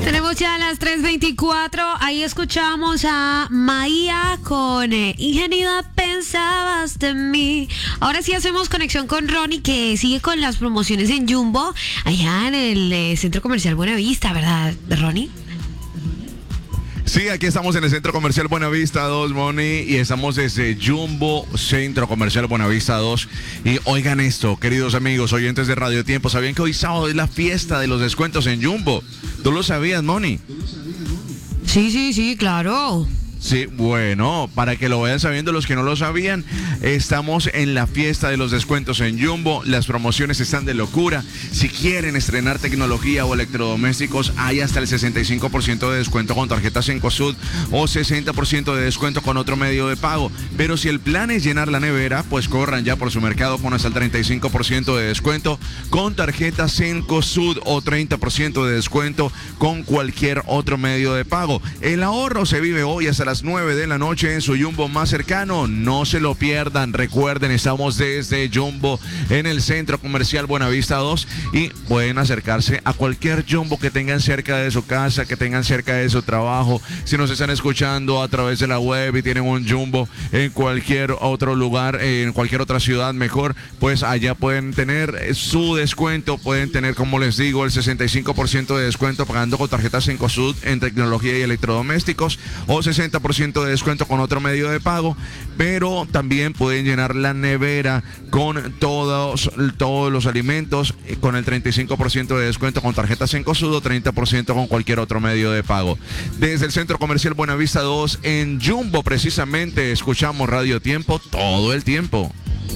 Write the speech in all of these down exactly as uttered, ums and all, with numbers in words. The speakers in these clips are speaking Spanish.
Tenemos ya las tres veinticuatro. Ahí escuchamos a Maía con eh, Ingenuidad pensabas de mí. Ahora sí hacemos conexión con Ronnie, que sigue con las promociones en Jumbo, allá en el eh, Centro Comercial Buenavista, ¿verdad, Ronnie? Sí, aquí estamos en el Centro Comercial Buenavista dos, Moni, y estamos desde Jumbo Centro Comercial Buenavista dos. Y oigan esto, queridos amigos, oyentes de Radio Tiempo, ¿sabían que hoy sábado es la fiesta de los descuentos en Jumbo? ¿Tú lo sabías, Moni? Sí, sí, sí, claro. Sí, bueno, para que lo vayan sabiendo los que no lo sabían, estamos en la fiesta de los descuentos en Jumbo. Las promociones están de locura. Si quieren estrenar tecnología o electrodomésticos, hay hasta el sesenta y cinco por ciento de descuento con tarjetas Cencosud o sesenta por ciento de descuento con otro medio de pago. Pero si el plan es llenar la nevera, pues corran ya por su mercado con hasta el treinta y cinco por ciento de descuento con tarjetas Cencosud o treinta por ciento de descuento con cualquier otro medio de pago. El ahorro se vive hoy hasta las nueve de la noche en su Jumbo más cercano. No se lo pierdan. Recuerden, estamos desde Jumbo en el Centro Comercial Buenavista dos y pueden acercarse a cualquier Jumbo que tengan cerca de su casa, que tengan cerca de su trabajo. Si nos están escuchando a través de la web y tienen un Jumbo en cualquier otro lugar, en cualquier otra ciudad mejor, pues allá pueden tener su descuento. Pueden tener, como les digo, el sesenta y cinco por ciento de descuento pagando con tarjetas Cencosud en tecnología y electrodomésticos o sesenta por ciento de descuento con otro medio de pago, pero también pueden llenar la nevera con todos, todos los alimentos con el treinta y cinco por ciento de descuento con tarjetas Cencosud o treinta por ciento con cualquier otro medio de pago. Desde el Centro Comercial Buenavista dos en Jumbo, precisamente, escuchamos Radio Tiempo todo el tiempo.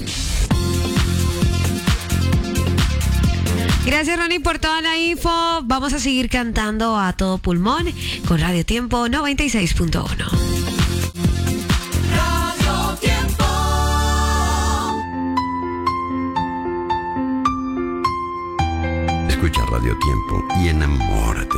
Gracias, Ronnie, por toda la info. Vamos a seguir cantando a todo pulmón con Radio Tiempo noventa y seis punto uno. Radio Tiempo. Escucha Radio Tiempo y enamórate.